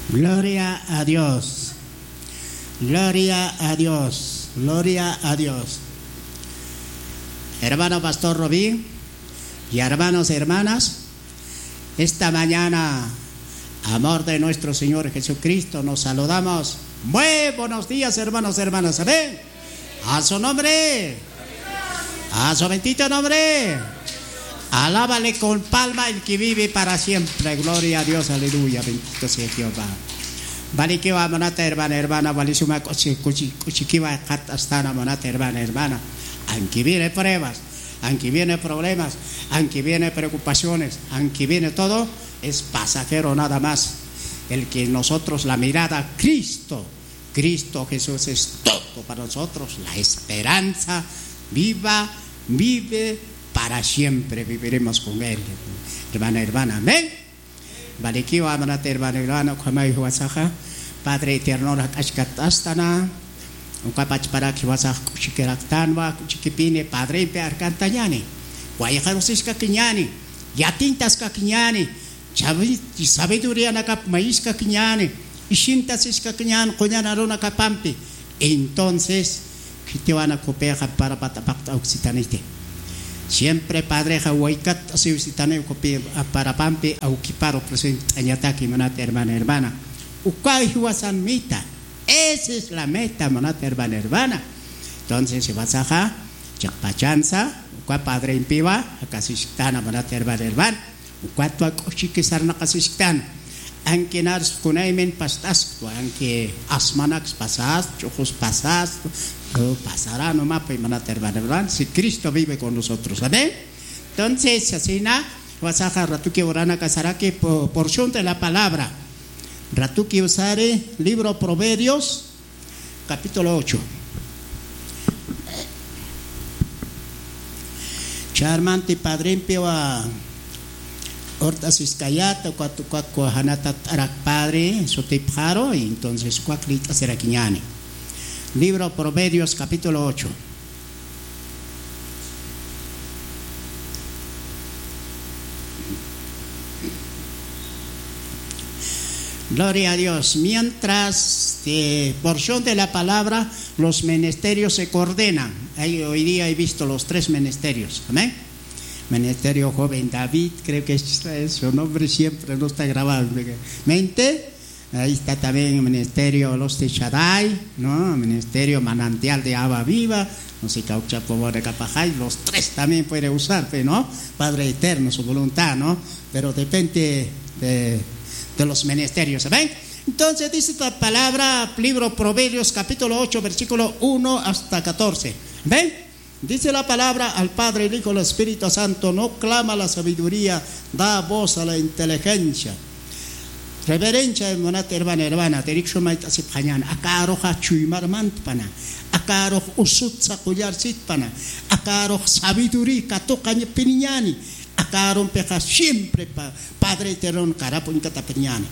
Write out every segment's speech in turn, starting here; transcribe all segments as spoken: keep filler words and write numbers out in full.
Gloria a Dios. Gloria a Dios. Gloria a Dios. Hermano Pastor Robí y hermanos y hermanas, esta mañana, amor de nuestro Señor Jesucristo, nos saludamos. Muy buenos días, hermanos y hermanas. Amén. A su nombre. A su bendito nombre. Alábale con palma el que vive para siempre. Gloria a Dios, aleluya. Bendito sea Jehová. Balikiwa manata hermana hermana, balisuma kuchikiwa katastana manata hermana hermana. Aunque viene pruebas, aunque viene problemas, aunque viene preocupaciones, aunque viene todo, es pasajero nada más. El que nosotros la mirada Cristo, Cristo Jesús es todo para nosotros, la esperanza viva, vive para siempre, viviremos con Él. Hermana, hermana, amén. Balikiwa amanate hermana, hermana, kamay huwasaja, Padre eterno, rakashkatastana, unkapach para que wasaj kuchikeraktanwa, kuchikipine, Padre impe arkantanyani, guayajarosis kakinyani, yatintas kakinyani, sabiduría nakap maíz kakinyani, ishintas kakinyani, kunyanaron nakapampi. Entonces, kitiwana kupeja para patapakta oxitanite. Siempre Padre Hawaikat asiusitane kopi para pampi au kiparo presente añataki manate hermana hermana. Ukai huasan mita. Esa es la meta manate hermana hermana. Entonces si vas a chakpachanza, ukwa Padre impiwa akasistana manate hermana hermana. Ukwa tu akoshikisar nakasistana. Anke nars kunaimen pastas, anke asmanax pasas, chojos pasas. Pasará nomás para manate hermana hermana. Si Cristo vive con nosotros, amén. Entonces así na wasaja ratuki orana kasaraki porción de la palabra. Ratuki usare libro Proverbios capítulo ocho. Charmanti padre pewa horta siskayata cuatu cuacu hanata arak padre sotipjaro y entonces cuaclita seraquiñani. Libro Proverbios capítulo ocho. Gloria a Dios. Mientras eh, porción de la palabra, los ministerios se coordinan. Ahí, hoy día he visto los tres ministerios. Amén. Ministerio joven David, creo que es, es su nombre siempre no está grabado. Mente. Ahí está también el ministerio Los de Shaddai, ¿no? Ministerio Manantial de Agua Viva, no sé, Caucha Pobo de Capajay, los tres también puede usar, ¿no? Padre Eterno, su voluntad, ¿no? Pero depende de, de los ministerios, ¿saben? Entonces dice esta palabra, libro Proverbios, capítulo ocho, versículo uno hasta catorce. ¿Ven? Dice la palabra al Padre, el Hijo, el Espíritu Santo, no clama la sabiduría, da voz a la inteligencia. Reverencia hermanata hermana hermana teriksho maita siphanyan akaro ha chuimar mantpana akaro usut sa kuyar sitpana akaro sabiduri katokanya piniñani akaro peja siempre pa Padre eterno karapun katapeñani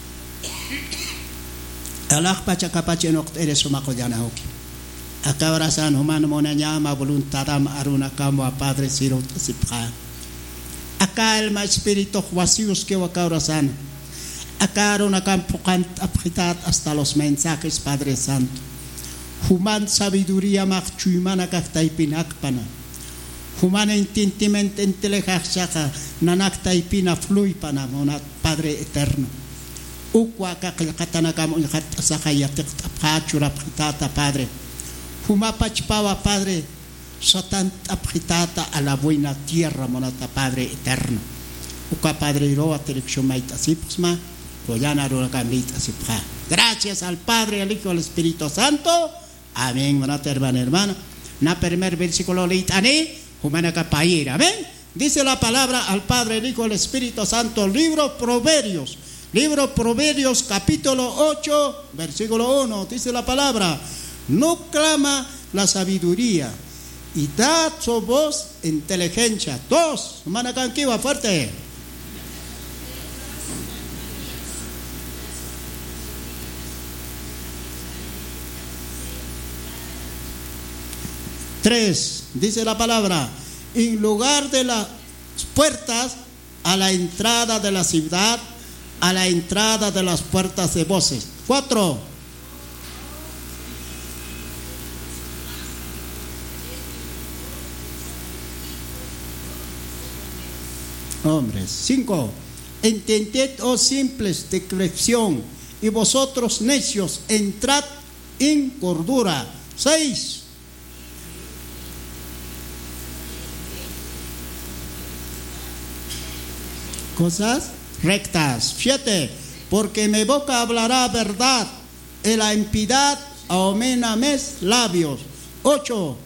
Allah pacha kapache noktere sumako jana hoki akawrasan human monanya ma voluntadam aruna kamo Padre siro sipha akal ma espíritu vacíos que wakawrasan. Acaro na campucant apritat hasta los mensajes Padre Santo. Human sabiduría machumana kaktaipinakpana. Human entendimiento inteligencia nanaktaipina fluipana monat Padre Eterno. Ukwa kakakatanakam unhat sahayatik tapachura apritata Padre. Huma pachpawa Padre sotant apritata a la buena tierra monata Padre Eterno. Ukwa Padre Iroa telexiomaita sipsma. Gracias al Padre, al Hijo y al Espíritu Santo. Amén. Hermana, hermana. Na primer versículo leitane, humanaka paira. Amén. Dice la palabra al Padre, el Hijo y el Espíritu Santo. Libro Proverbios. Libro Proverbios, capítulo ocho, versículo uno. Dice la palabra: no clama la sabiduría y da su voz inteligencia. Dos. Humanaka anquiva fuerte. Tres, dice la palabra, en lugar de las puertas a la entrada de la ciudad a la entrada de las puertas de voces. Cuatro. Hombres. Cinco. Entended, oh simples de creación, y vosotros necios, entrad en cordura. Seis. Cosas rectas. Siete. Porque mi boca hablará verdad, y la impiedad aumenta mis labios. Ocho.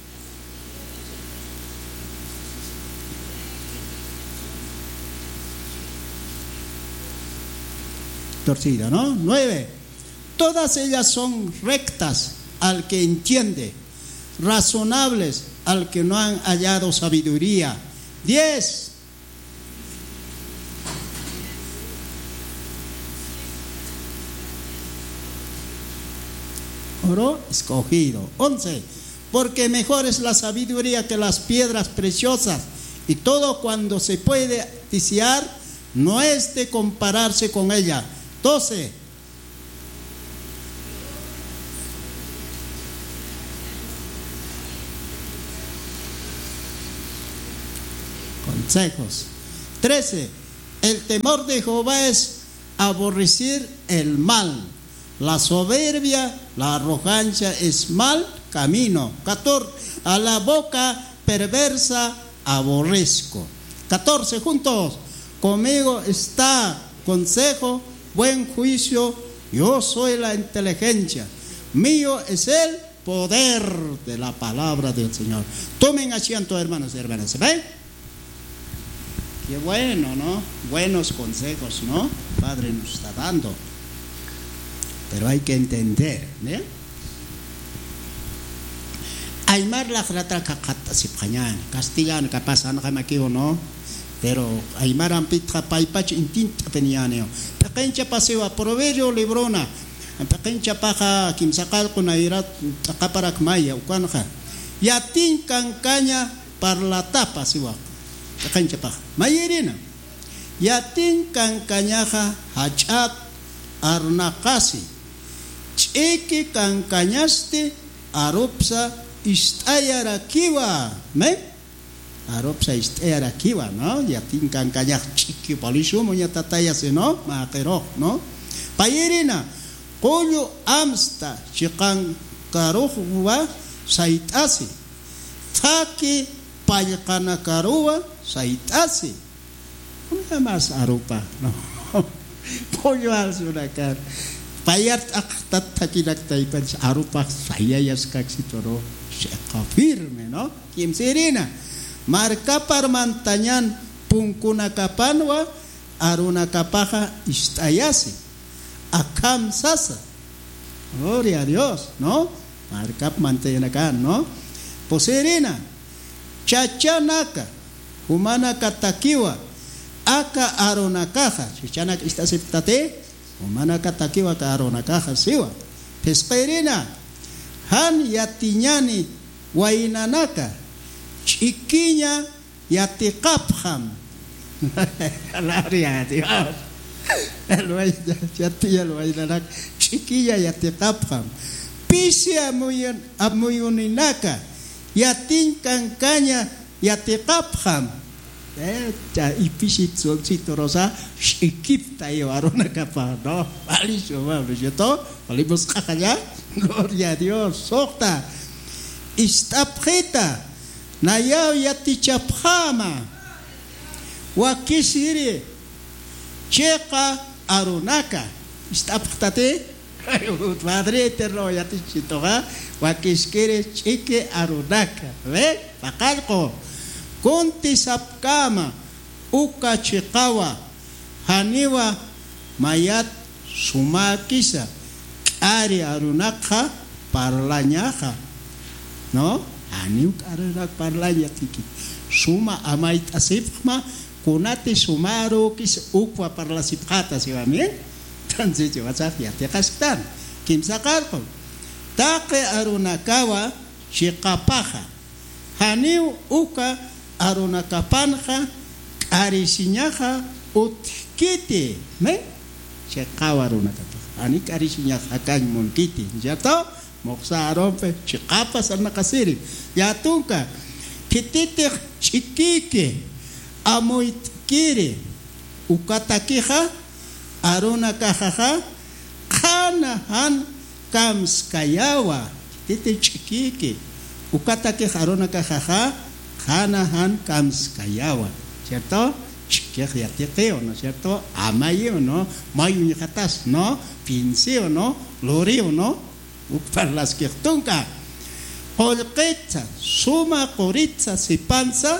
Torcida, ¿no? Nueve. Todas ellas son rectas al que entiende, razonables al que no han hallado sabiduría. Diez. Oro escogido. Once. Porque mejor es la sabiduría que las piedras preciosas, y todo cuando se puede desear no es de compararse con ella. Doce. Consejos. Trece. El temor de Jehová es aborrecer el mal. La soberbia, la arrogancia es mal camino. catorce. A la boca perversa aborrezco. catorce. Juntos. Conmigo está consejo, buen juicio, yo soy la inteligencia, mío es el poder de la palabra del Señor. Tomen asiento, hermanos y hermanas, ¿se ven? Qué bueno, ¿no? Buenos consejos, ¿no? Padre nos está dando, pero hay que entender, ¿eh? Aymar la grata kakata si pañan, castellano que pasa no me equivoco, ¿no? Pero Aymar ampitra paipach intinta penianeo. Pequencha paseo a proverbio librona. Pequencha paja kim sakal ko nairat akaparak maya ukanha. Yatin kankanya parla tapa siwa. Pequencha paja. Mayirina. Yatin kankanyaha hachat arnakasi. Chiki kankanyaste arupsa istayara kiwa. Me? Arop sa istera kiwa, no? Ya tingkan kanya chiki palisho mo nya tataya se, no? Makero, no? Payirina, koyo amsta chikan karuwa saitasi. Taki payakana karuwa saitasi. Una mas arupa, no? Koyo alsunakan. Payat aktat takinak taipan arupa saya yaskak sitoro. Syekha firme, no? Kim sirina. Marka parmantanyan pungkuna kapanwa aruna kapaja istayasi akam sasa. Gloria a Dios, ¿no? Marka mantayan, ¿no? Poserina chachanaka humana katakiwa aka aruna kaja chichanak istasiptate humana katakiwa ka aruna kaja siwa. Pesperina han yatinyani wainanaka chiquiña yatikapjam. Gloria a Dios. Chiquilla yatikapjam. Pisi amuyuninaka. Yatin kankaña yatikapjam. Ya ipisi solcito rosa shikipta yo arona capa. No, valisho, valisho to. Valimos kakanya. Gloria a Dios. Sokta. Istapjeta. Nayaw yatichapjama wakisiri cheka arunaka istaptate padre eterno yatichitoga wakiskiri chike arunaka ve pakalko kunti sapkama uka chikawa haniwa mayat sumakisa ari arunaka parlañaja, no? Aniu kararak parlanya tiki suma amait asipma kunati sumaro kis ukwa parla sipkata si amin tanzi jiwa safia te kastan kim sakarko take arunakawa shikapaha haniu uka arunakapanha arisinyaha ut kiti, ¿me? Chekawaruna kata. Ani karisinya hakan mon kiti, ¿cierto? Moksa rompe, chekapa sana kasiri. Ya tunka, kitite chikike, amoit kiri, ukatakija, aruna kajaja, kanahan kamskayawa, kitite chikike, ukatakija, aruna kajaja, kanahan kamskayawa, ¿cierto? Chiquejiateo, ¿no es cierto? Amayo, ¿no? Mayo yatas, ¿no? Pinseo, ¿no? Lorio, ¿no? Para las que tunca. Holquetza, suma coritza, si panza,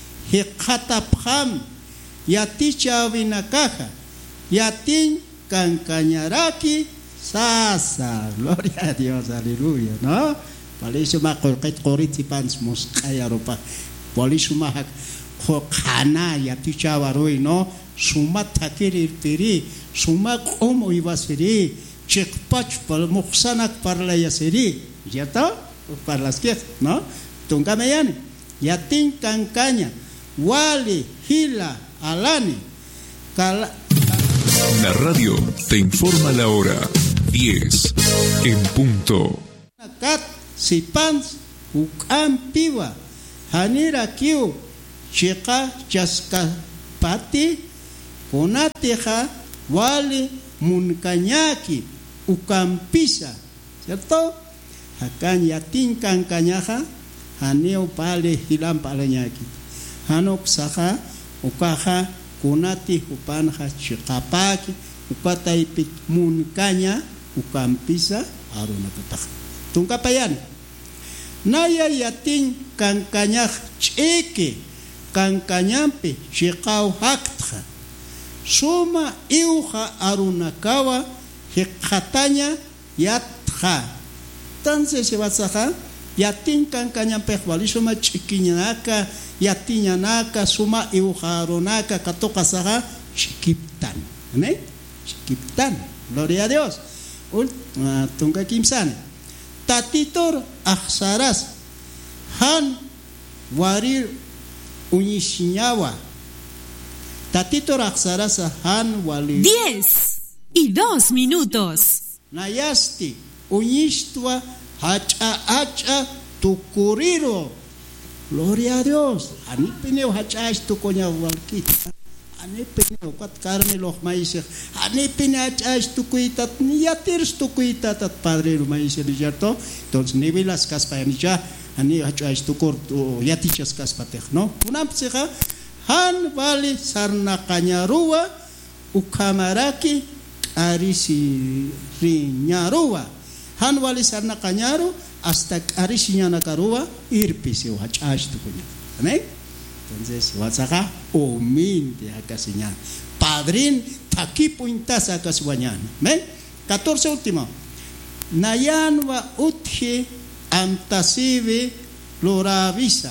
hikatapjam, yaticha vinakaja, yatin cancañaraki, sasa. Gloria a Dios, aleluya, ¿no? Palisuma colquet coritzi pans, moscaya ropa. Palisuma Hokana yaticha varoi, ¿no? Suma takiri piri, suma como iba a ser, chekpach para muxanak para la yaseri, ¿cierto? Para las que, ¿no? Tunga meyane, yatin cancaña, wali, hila, alani, cala. La radio te informa la hora, diez en punto. Kat, sipans, ukam piwa, hanira kiu, chika, chaska, pati, konateja, wali, munkanyaki, ukampisa, ¿cierto? Hakan yatin kankanyaja, haneo pale hilam palanyaki, hanok saja, ukaja, kunati upanja chikapaki, ukataipi munkanya, ukampisa, aruna patah. Tungkapayan. Naya yatin kankanyaj cheke, kankanyampe chikau haktja. Suma iuja arunakawa hekatanya yatja. Entonces se va a sacar yatin kankanyampe wali suma chikinyanaka yatinyanaka suma iuja arunaka katoka saga chikiptan. ¿Ne? Chikiptan. Gloria a Dios. Ul tunga kimsan. Tatitor aksaras han warir unishinyawa. Tatito Raxarasa Han Wali. Diez y dos minutos. Nayasti, Unistua, Hacha Hacha, Tukuriro. Gloria a Dios. Anipeneo Hacha es tu coña Walkita. Anipeneo, Quat Carmelo Maíz. Anipeneo Hacha es tu cuitat, ni yatirs tu cuitat, Padre Maíz, ¿cierto? Entonces, ni velas caspayanilla, Ani Hacha es tu corto, yatichas caspatej, ¿no? Una pseja. Han wali sarna kanyarua ukamaraki arisi riñarua. Han wali sarna kanyaru hasta arisi ñanakarua irpisi wachash tukunya. Amén. Entonces, watsaka omin de acasiñan. Padrin takipo intas acasuañan. Amén. catorce último. Nayanwa utje antasive loravisa.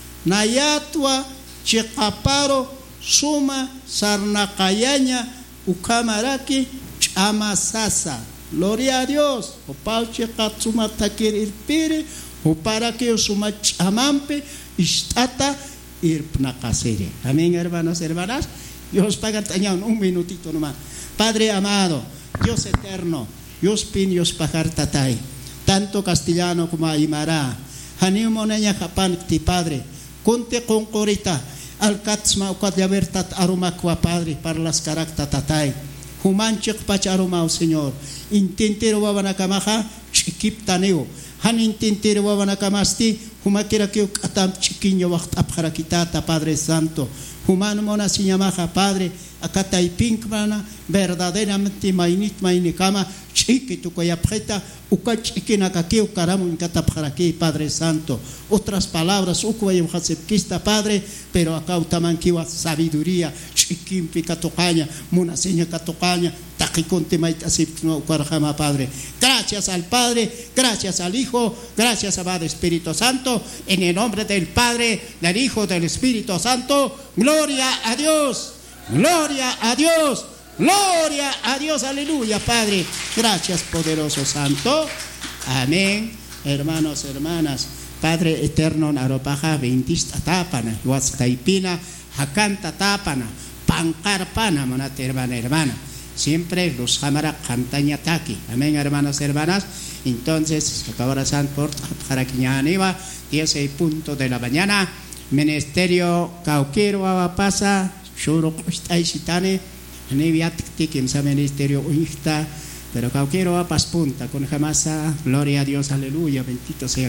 Nayatwa chekaparo suma sarnakayanya ukamaraki chamasasa. Gloria a Dios. O pau chekatsuma takir irpiri, o para que suma chamampe istata irpnakasere. Amén, hermanos, hermanas. Dios paga tañón un minutito nomás. Padre amado, Dios eterno, Dios pin, Dios pagar tatay, tanto castellano como aymara. Hanimo neña japan ti Padre. Conte con corita al katsma ukat yabertat arumakwa Padre para las caracta tatay. Humanchik pach arumao Señor. Intentero wabanakamaha chikip taneo. Han intentero wabanakamasti humakira que atam chiquiño wacht apjarakitata Padre Santo. Humano mona siñamaja Padre akatay pinkmana verdaderamente mainit mainikama chiqui tu coyapreta uka chiquina kakeo karamu inkatapjaraki Padre Santo. Otras palabras ukuayem hasepkista Padre, pero acá utamankiwa sabiduría chiquim pikatocaña muna seña katocaña takikonte maitasip no ukarjama Padre. Gracias al Padre, gracias al Hijo, gracias al Padre Espíritu Santo, en el nombre del Padre, del Hijo, del Espíritu Santo. Gloria a Dios, gloria a Dios, gloria a Dios, aleluya, Padre. Gracias, poderoso Santo. Amén. Hermanos, hermanas, Padre eterno, naropaja, veintista tapana, huaskaipina, jacanta tapana. pancar pana, monate hermana, hermana. Siempre los cámaras cantaña taqui. Amén, hermanos, hermanas. Entonces, ahora San por para que ya iba, diez y punto de la mañana. Ministerio Cauquero pasa, Shuro Costai Sitane, Neviatic, Kimsa Ministerio Uista, pero Cauquero va pas punta con jamasa, gloria a Dios, aleluya, bendito sea.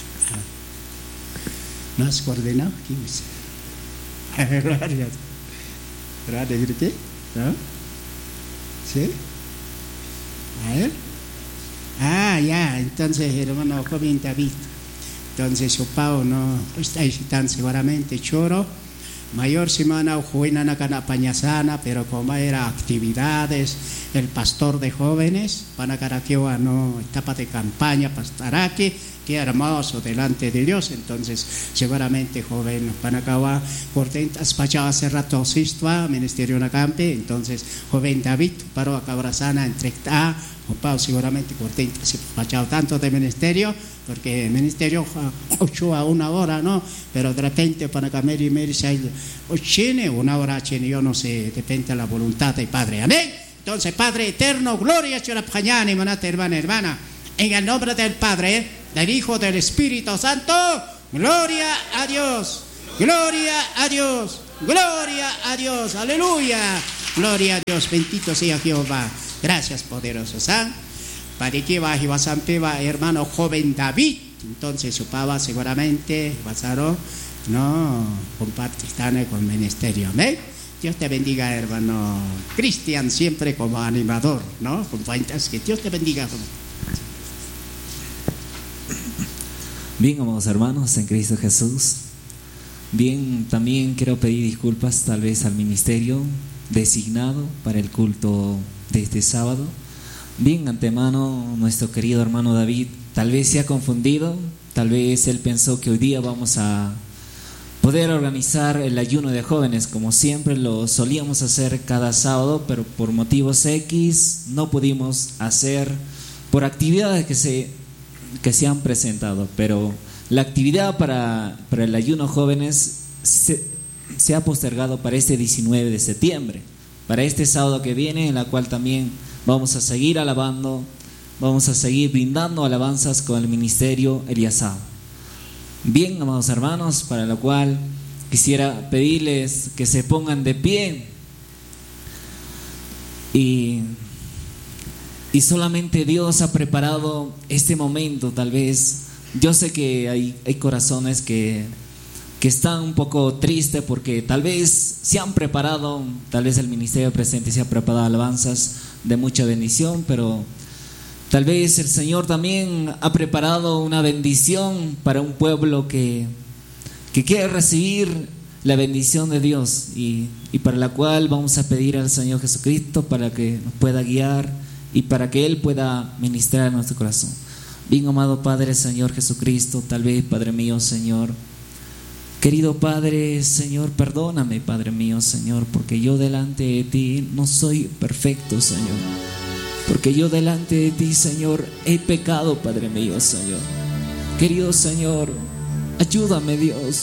¿No has coordinado? Gloria a Dios. ¿Verdad de decirte? ¿No? ¿Sí? A ver. Ah, ya, entonces hermano joven David. Entonces su pao no está tan seguramente choro. Mayor semana o juena na cana pañasana, pero como era actividades, el pastor de jóvenes, panacaraquewa no etapa de campaña, pastaraki, qué hermoso delante de Dios. Entonces seguramente joven panacawa cortentas pachaba hace rato sistva ministerio na campe. Entonces joven David paró a cabrazana entre a o pao seguramente cortentas pachaba tanto de ministerio, porque el ministerio ocho a una hora, ¿no? Pero de repente para que Mary Mary se ochine, una hora chine, yo no sé, depende de la voluntad del Padre. Amén. Entonces, Padre eterno, gloria a Dios, hermana, hermana, hermana, en el nombre del Padre, del Hijo, del Espíritu Santo, gloria a Dios, gloria a Dios, gloria a Dios, aleluya, gloria a Dios, bendito sea Jehová. Gracias, poderoso San. Para que va a San Peba, hermano joven David. Entonces su pava seguramente pasaron, no, compartirán con el ministerio. ¿Amén? Dios te bendiga, hermano Cristian, siempre como animador, ¿no? Con cuentas, que Dios te bendiga. Bien, amados hermanos en Cristo Jesús. Bien, también quiero pedir disculpas tal vez al ministerio designado para el culto de este sábado. Bien, antemano, nuestro querido hermano David tal vez se ha confundido, tal vez él pensó que hoy día vamos a poder organizar el ayuno de jóvenes como siempre lo solíamos hacer cada sábado, pero por motivos X no pudimos hacer por actividades que se, que se han presentado, pero la actividad para, para el ayuno jóvenes se, se ha postergado para este diecinueve de septiembre, para este sábado que viene, en la cual también vamos a seguir alabando, vamos a seguir brindando alabanzas con el ministerio Eliasab. Bien, amados hermanos, para lo cual quisiera pedirles que se pongan de pie y, y solamente Dios ha preparado este momento. Tal vez, yo sé que hay, hay corazones que, que están un poco tristes porque tal vez se han preparado, tal vez el ministerio presente se ha preparado alabanzas de mucha bendición, pero tal vez el Señor también ha preparado una bendición para un pueblo que, que quiere recibir la bendición de Dios y, y para la cual vamos a pedir al Señor Jesucristo para que nos pueda guiar y para que Él pueda ministrar a nuestro corazón. Bien, amado Padre, Señor Jesucristo, tal vez, Padre mío, Señor, querido Padre, Señor, perdóname, Padre mío, Señor, porque yo delante de ti no soy perfecto, Señor. Porque yo delante de ti, Señor, he pecado, Padre mío, Señor. Querido Señor, ayúdame, Dios,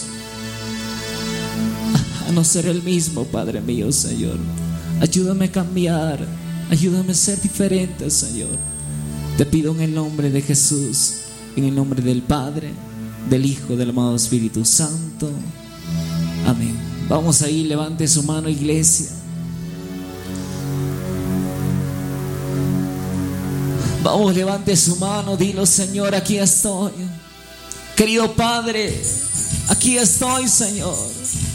a no ser el mismo, Padre mío, Señor. Ayúdame a cambiar, ayúdame a ser diferente, Señor. Te pido en el nombre de Jesús, en el nombre del Padre, del Hijo, del amado Espíritu Santo. Amén. Vamos ahí, levante su mano, iglesia. Vamos, levante su mano, dilo: Señor, aquí estoy. Querido Padre, aquí estoy, Señor.